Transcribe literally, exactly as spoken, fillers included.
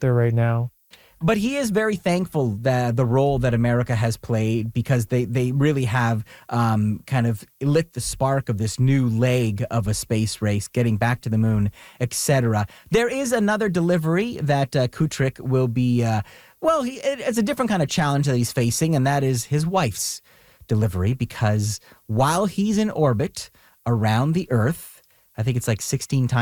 there right now. But he is very thankful that the role that America has played, because they, they really have um, kind of lit the spark of this new leg of a space race, getting back to the moon, et cetera. There is another delivery that uh, Kutrick will be, uh, well, he, it, it's a different kind of challenge that he's facing, and that is his wife's delivery, because while he's in orbit around the Earth, I think it's like sixteen times